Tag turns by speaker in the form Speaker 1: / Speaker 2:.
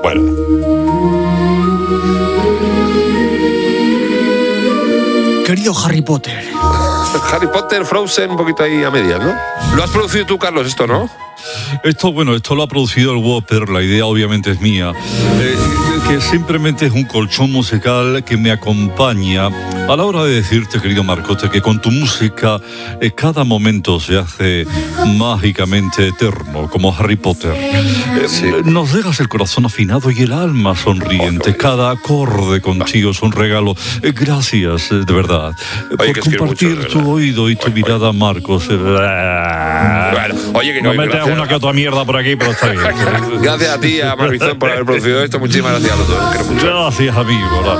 Speaker 1: Bueno.
Speaker 2: Querido Harry Potter.
Speaker 1: Harry Potter, Frozen, un poquito ahí a medias, ¿no? ¿Lo has producido tú, Carlos, esto, no?
Speaker 3: Esto lo ha producido el Whopper, la idea obviamente es mía, que simplemente es un colchón musical que me acompaña a la hora de decirte, querido Marcote, que con tu música cada momento se hace mágicamente eterno, como Harry Potter.
Speaker 1: Sí.
Speaker 3: Nos dejas el corazón afinado y el alma sonriente. Cada acorde contigo es un regalo. Gracias, de verdad,
Speaker 1: Oye,
Speaker 3: por compartir
Speaker 1: mucho,
Speaker 3: tu oído y tu mirada, Marcos.
Speaker 1: Bueno, oye, que
Speaker 3: no metes
Speaker 1: gracias.
Speaker 3: una que otra mierda por aquí, pero está bien.
Speaker 1: Gracias a ti, a Maravizón, por haber producido esto. Muchísimas gracias a los dos.
Speaker 3: Gracias, amigo.